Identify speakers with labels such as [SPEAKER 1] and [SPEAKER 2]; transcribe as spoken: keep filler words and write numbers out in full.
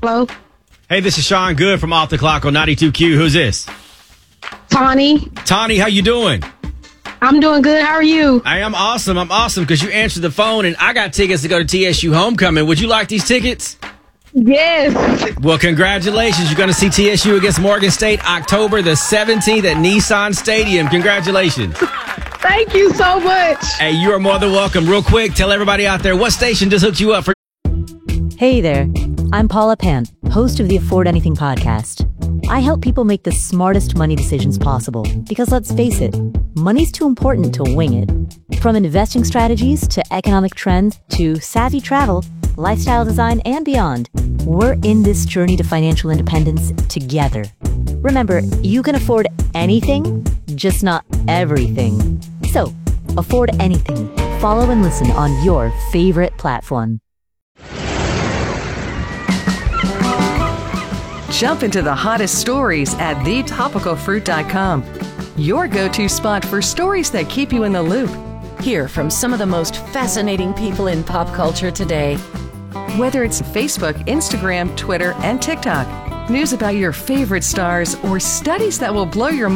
[SPEAKER 1] Hello?
[SPEAKER 2] Hey, this is Sean Good from Off the Clock on ninety-two Q. Who's this?
[SPEAKER 1] Tawny.
[SPEAKER 2] Tawny, how you doing?
[SPEAKER 1] I'm doing good. How are you?
[SPEAKER 2] I am awesome. I'm awesome because you answered the phone and I got tickets to go to T S U Homecoming. Would you like these tickets?
[SPEAKER 1] Yes.
[SPEAKER 2] Well, congratulations. You're going to see T S U against Morgan State October the seventeenth at Nissan Stadium. Congratulations.
[SPEAKER 1] Thank you so much.
[SPEAKER 2] Hey, you are more than welcome. Real quick, tell everybody out there what station just hooked you up for.
[SPEAKER 3] Hey there, I'm Paula Pan, host of the Afford Anything podcast. I help people make the smartest money decisions possible because let's face it, money's too important to wing it. From investing strategies to economic trends to savvy travel, lifestyle design, and beyond, we're in this journey to financial independence together. Remember, you can afford anything, just not everything. So, afford anything. Follow and listen on your favorite platform.
[SPEAKER 4] Jump into the hottest stories at the topical fruit dot com. Your go-to spot for stories that keep you in the loop.
[SPEAKER 5] Hear from some of the most fascinating people in pop culture today.
[SPEAKER 4] Whether it's Facebook, Instagram, Twitter, and TikTok, news about your favorite stars, or studies that will blow your mind.